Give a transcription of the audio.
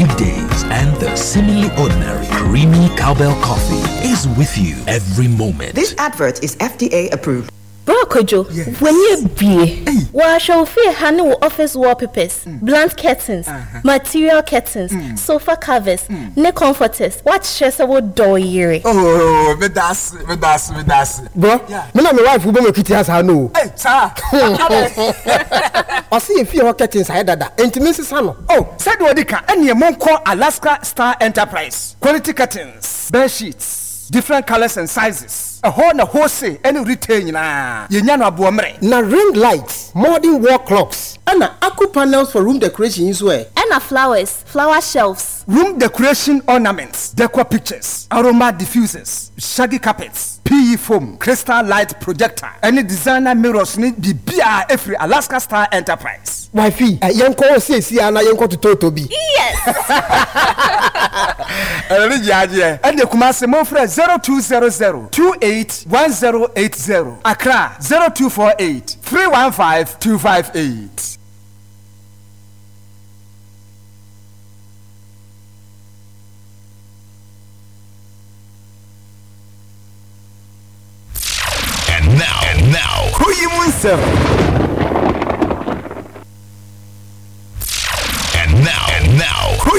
good days, and the seemingly ordinary creamy cowbell coffee is with you every moment. This advert is FDA approved. Bro Kojo, when you be, wash your fear handle office wallpapers, blunt curtains, material curtains, sofa covers, neck comforters. What stress about door year? Oh, me das. Bro, me na my wife who be kitty has her no. Hey, sir. I see if you curtains I dada. Intimacy sano. Oh, said Wadika, and your mom call Alaska Star Enterprise. Quality curtains, bed sheets, different colors and sizes. A wholesale any retail na yenyano abuamre na ring lights, modern wall clocks, and aqua panels for room decoration is where. And flowers, flower shelves, room decoration ornaments, decor pictures, aroma diffusers, shaggy carpets, PE foam, crystal light projector, any designer mirrors need be bia every Alaska Star Enterprise. Wifey, yanko say ana yanko to Totobi. Yes. And the Kumasi Mofre 0200-281080. Accra 0248-315-258. And now, who you want?